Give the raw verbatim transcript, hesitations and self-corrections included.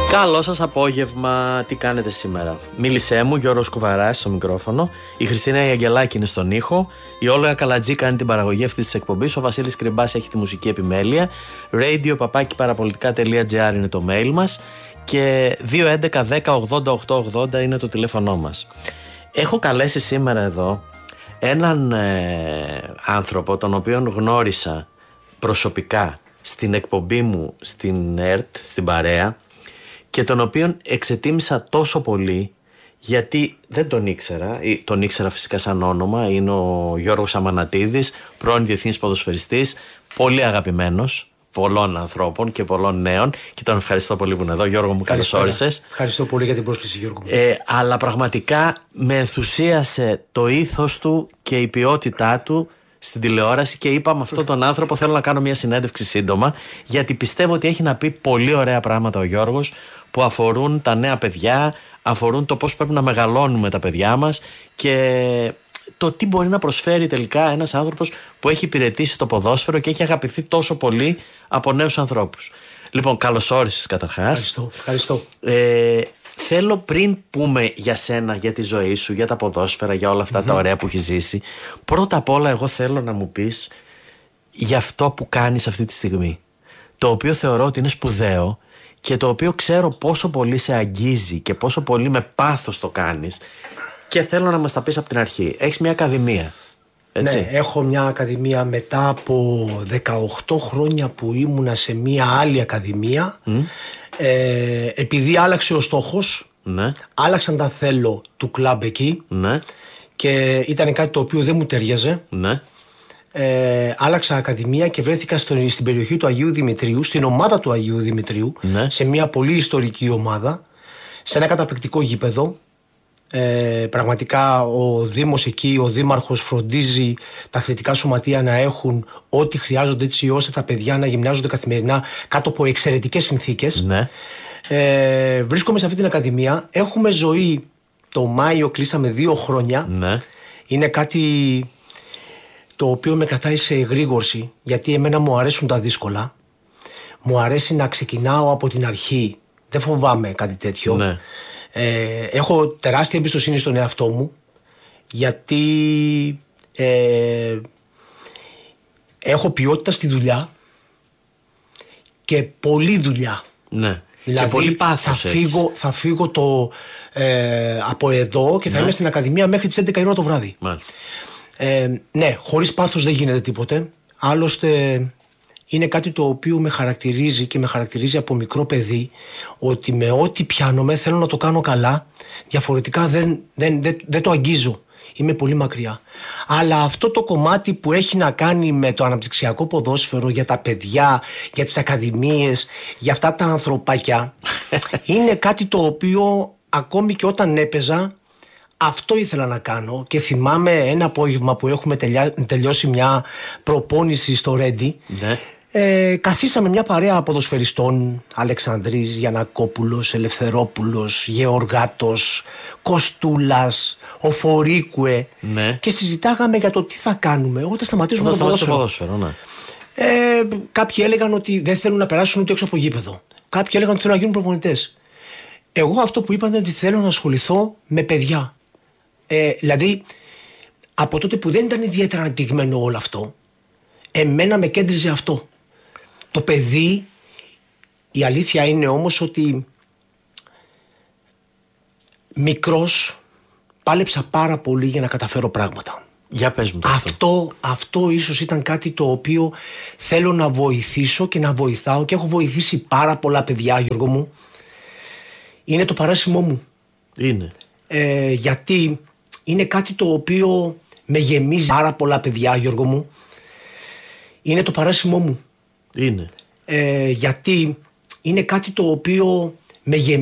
Καλό σας απόγευμα, τι κάνετε σήμερα? Μίλησέ μου, Γιώργος Κουβαράς στο μικρόφωνο, η Χριστίνα η Αγγελάκη είναι στον ήχο, η Όλγα Καλατζή κάνει την παραγωγή αυτής της εκπομπής, ο Βασίλης Κρυμπάς έχει τη μουσική επιμέλεια, radio παπάκι παραπολιτικά τελεία τζι άρ είναι το mail μας και δύο έντεκα δέκα ογδόντα οκτώ ογδόντα είναι το τηλέφωνό μας. Έχω καλέσει σήμερα εδώ έναν ε, άνθρωπο τον οποίον γνώρισα προσωπικά στην εκπομπή μου στην ΕΡΤ, στην Παρέα, και τον οποίον εξετίμησα τόσο πολύ γιατί δεν τον ήξερα, τον ήξερα φυσικά σαν όνομα, είναι ο Γιώργος Αμανατίδης, πρώην διεθνής ποδοσφαιριστής, πολύ αγαπημένος πολλών ανθρώπων και πολλών νέων, και τον ευχαριστώ πολύ που είναι εδώ. Γιώργο μου, καλώς όρισες. Ευχαριστώ πολύ για την πρόσκληση, Γιώργο μου. Ε, αλλά πραγματικά με ενθουσίασε το ήθος του και η ποιότητά του στην τηλεόραση και είπα με αυτόν τον άνθρωπο θέλω να κάνω μια συνέντευξη σύντομα, γιατί πιστεύω ότι έχει να πει πολύ ωραία πράγματα ο Γιώργος που αφορούν τα νέα παιδιά, αφορούν το πώς πρέπει να μεγαλώνουμε τα παιδιά μας και το τι μπορεί να προσφέρει τελικά ένας άνθρωπος που έχει υπηρετήσει το ποδόσφαιρο και έχει αγαπηθεί τόσο πολύ από νέους ανθρώπους. Λοιπόν, καλώς όρισες καταρχάς. Ευχαριστώ, ευχαριστώ. Ε, Θέλω πριν πούμε για σένα, για τη ζωή σου, για τα ποδόσφαιρα, για όλα αυτά mm-hmm. τα ωραία που έχεις ζήσει, πρώτα απ' όλα εγώ θέλω να μου πεις για αυτό που κάνεις αυτή τη στιγμή, το οποίο θεωρώ ότι είναι σπουδαίο και το οποίο ξέρω πόσο πολύ σε αγγίζει και πόσο πολύ με πάθος το κάνεις, και θέλω να μας τα πεις από την αρχή. Έχεις μια ακαδημία, έτσι? Ναι, έχω μια ακαδημία μετά από δεκαοκτώ χρόνια που ήμουνα σε μια άλλη ακαδημία. Mm. Ε, επειδή άλλαξε ο στόχος, ναι. άλλαξαν τα θέλω του κλαμπ εκεί, ναι. και ήταν κάτι το οποίο δεν μου ταιριάζε, ναι. ε, άλλαξα ακαδημία και βρέθηκα στο, στην περιοχή του Αγίου Δημητρίου, στην ομάδα του Αγίου Δημητρίου, ναι. σε μια πολύ ιστορική ομάδα, σε ένα καταπληκτικό γήπεδο. Ε, πραγματικά ο Δήμος εκεί, ο Δήμαρχος φροντίζει τα αθλητικά σωματεία να έχουν ό,τι χρειάζονται έτσι ώστε τα παιδιά να γυμνάζονται καθημερινά κάτω από εξαιρετικές συνθήκες. Ναι. Ε, βρίσκομαι σε αυτή την ακαδημία. Έχουμε ζωή. Το Μάιο κλείσαμε δύο χρόνια. Ναι. Είναι κάτι το οποίο με κρατάει σε εγρήγορση, γιατί εμένα μου αρέσουν τα δύσκολα. Μου αρέσει να ξεκινάω από την αρχή. Δεν φοβάμαι κάτι τέτοιο. Ναι. Ε, έχω τεράστια εμπιστοσύνη στον εαυτό μου, γιατί ε, έχω ποιότητα στη δουλειά και πολλή δουλειά. Ναι. Δηλαδή, και πολύ πάθος θα φύγω, θα φύγω το, ε, από εδώ και θα ναι. είμαι στην ακαδημία μέχρι τις έντεκα η ώρα το βράδυ. Μάλιστα. Ε, ναι, χωρίς πάθος δεν γίνεται τίποτε. Άλλωστε είναι κάτι το οποίο με χαρακτηρίζει και με χαρακτηρίζει από μικρό παιδί, ότι με ό,τι πιάνομαι θέλω να το κάνω καλά, διαφορετικά δεν, δεν, δεν, δεν το αγγίζω, είμαι πολύ μακριά. Αλλά αυτό το κομμάτι που έχει να κάνει με το αναπτυξιακό ποδόσφαιρο, για τα παιδιά, για τις ακαδημίες, για αυτά τα ανθρωπάκια, είναι κάτι το οποίο ακόμη και όταν έπαιζα, αυτό ήθελα να κάνω. Και θυμάμαι ένα απόγευμα που έχουμε τελειά, τελειώσει μια προπόνηση στο Ρέντι. Ναι. Ε, καθίσαμε μια παρέα ποδοσφαιριστών, Αλεξανδρής, Γιαννακόπουλος, Ελευθερόπουλος, Γεωργάτος, Κοστούλας, ο Φορίκουε, ναι. και συζητάγαμε για το τι θα κάνουμε όταν σταματήσουμε το ποδόσφαιρο. ποδόσφαιρο ναι. ε, κάποιοι έλεγαν ότι δεν θέλουν να περάσουν ούτε έξω από γήπεδο. Κάποιοι έλεγαν ότι θέλουν να γίνουν προπονητές. Εγώ αυτό που είπα είναι ότι θέλω να ασχοληθώ με παιδιά. Ε, δηλαδή, από τότε που δεν ήταν ιδιαίτερα αναπτυγμένο όλο αυτό, εμένα με κέντριζε αυτό. Το παιδί, η αλήθεια είναι όμως ότι μικρός πάλεψα πάρα πολύ για να καταφέρω πράγματα. Για πες μου το αυτό. αυτό. Αυτό ίσως ήταν κάτι το οποίο θέλω να βοηθήσω και να βοηθάω, και έχω βοηθήσει πάρα πολλά παιδιά, Γιώργο μου. Είναι το παράσιμό μου. Είναι. Ε, γιατί είναι κάτι το οποίο με γεμίζει πάρα πολλά παιδιά, Γιώργο μου. Είναι το παράσιμό μου. Είναι. Ε, γιατί είναι κάτι το οποίο με γεμίζει.